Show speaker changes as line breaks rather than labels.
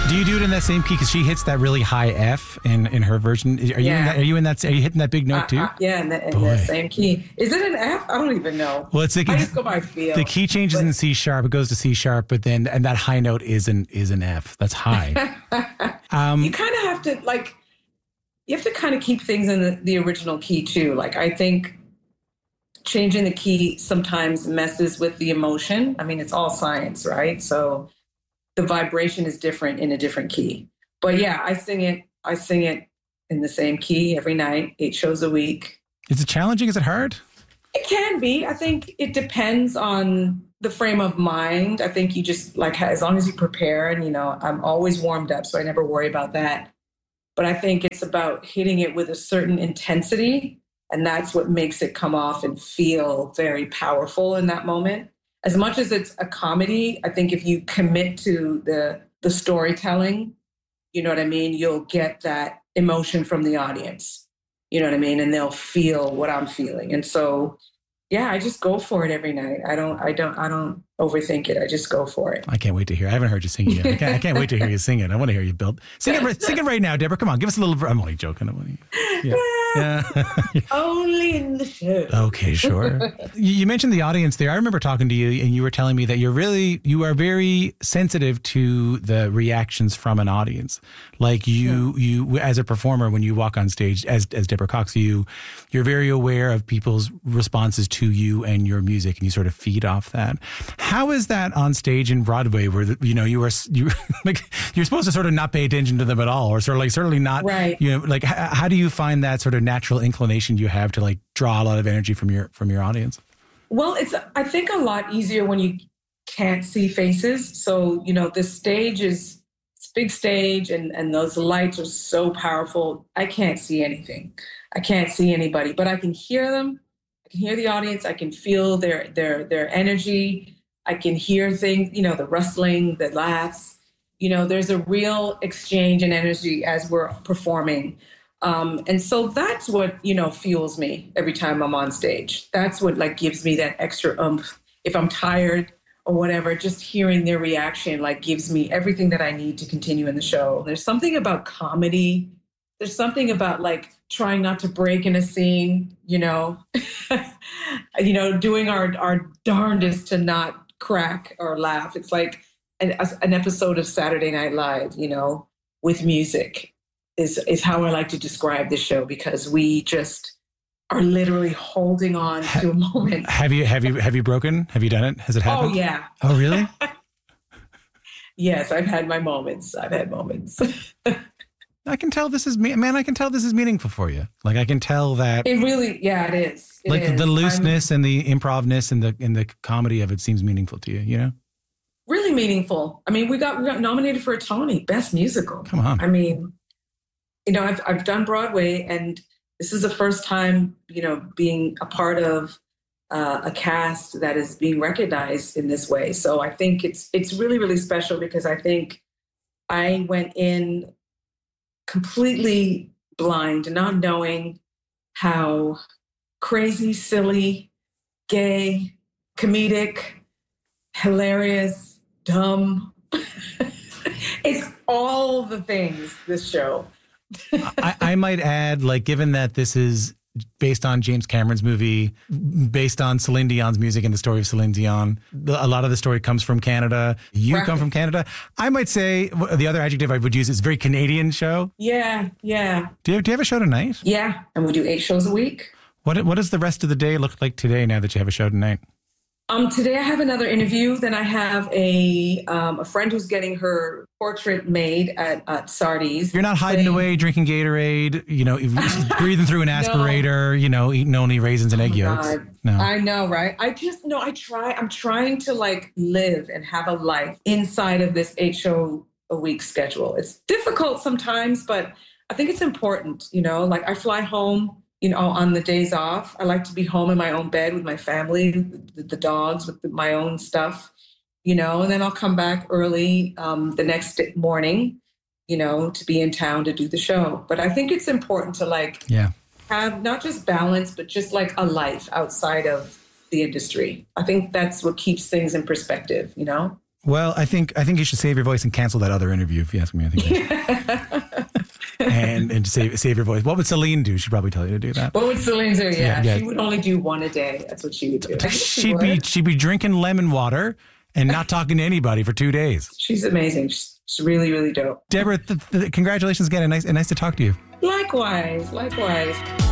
Do you do it in that same key? Because she hits that really high F in her version. Are you in that? Are you hitting that big note too?
Yeah, in the same key. Is it an F? I don't even know.
Well, I just
go by feel.
The key changes in C sharp. It goes to C sharp, but then that high note is an F. That's high.
You kind of have to you have to kind of keep things in the original key too. Like I think changing the key sometimes messes with the emotion. I mean, it's all science, right? So the vibration is different in a different key. But yeah, I sing it in the same key every night, 8 shows a week.
Is it challenging? Is it hard?
It can be. I think it depends on the frame of mind. I think you just as long as you prepare and, I'm always warmed up, so I never worry about that. But I think it's about hitting it with a certain intensity, and that's what makes it come off and feel very powerful in that moment. As much as it's a comedy, I think if you commit to the storytelling, you know what I mean, you'll get that emotion from the audience, you know what I mean, and they'll feel what I'm feeling. And so, yeah, I just go for it every night. I don't overthink it. I just go for it.
I can't wait to hear. I haven't heard you sing it yet. I can't wait to hear you sing it. I want to hear you build. Sing it right now, Deborah. Come on, give us a little. I'm only joking. Yeah.
Only in the show.
Okay, sure. You mentioned the audience there. I remember talking to you, and you were telling me that you are very sensitive to the reactions from an audience. Like you as a performer, when you walk on stage as Deborah Cox, you're very aware of people's responses to you and your music, and you sort of feed off that. How is that on stage in Broadway, where you're supposed to sort of not pay attention to them at all, or sort of certainly not
right?
How do you find that sort of natural inclination you have to draw a lot of energy from your audience?
Well, it's I think a lot easier when you can't see faces. So this stage it's big stage, and those lights are so powerful. I can't see anything. I can't see anybody, but I can hear them. I can hear the audience. I can feel their energy. I can hear things, the rustling, the laughs. There's a real exchange and energy as we're performing. And so that's what, fuels me every time I'm on stage. That's what gives me that extra oomph. If I'm tired or whatever, just hearing their reaction, gives me everything that I need to continue in the show. There's something about comedy. There's something about trying not to break in a scene, doing our darndest to not crack or laugh. It's like an episode of Saturday Night Live, with music is how I like to describe this show, because we just are literally holding on to a moment. Have
you broken? Have you done it? Has it happened?
Oh, yeah.
Oh, really?
Yes, I've had my moments.
I can tell this is I can tell this is meaningful for you. I can tell that
it really, yeah, it is. It is.
The looseness and the improvness and the comedy of it seems meaningful to you.
Really meaningful. I mean, we got nominated for a Tony, Best Musical.
Come on.
I mean, I've done Broadway, and this is the first time, being a part of a cast that is being recognized in this way. So I think it's really, really special, because I think I went in completely blind, not knowing how crazy, silly, gay, comedic, hilarious, dumb. It's all the things, this show.
I might add, given that this is based on James Cameron's movie, based on Celine Dion's music and the story of Celine Dion, a lot of the story comes from Canada. You come from Canada. I might say the other adjective I would use is very Canadian show.
Yeah.
Do you have a show tonight?
Yeah, and we do 8 shows a week.
What does the rest of the day look like today, now that you have a show tonight?
Today I have another interview. Then I have a friend who's getting her portrait made at Sardi's.
You're not hiding away drinking Gatorade, breathing through an aspirator, eating only raisins and egg yolks.
No. I know, right? I'm trying to live and have a life inside of this 8 show a week schedule. It's difficult sometimes, but I think it's important, I fly home, on the days off. I like to be home in my own bed with my family, the dogs, with my own stuff, and then I'll come back early the next morning, to be in town to do the show. But I think it's important to have not just balance, but just a life outside of the industry. I think that's what keeps things in perspective,
Well, I think you should save your voice and cancel that other interview. If you ask me, I think. and save your voice. What would Celine do? She'd probably tell you to do that.
What would Celine do? Yeah. She would only do one a day. That's what she would do.
She'd be drinking lemon water and not talking to anybody for 2 days.
She's amazing. She's really, really dope.
Deborah, congratulations again, and nice to talk to you.
Likewise.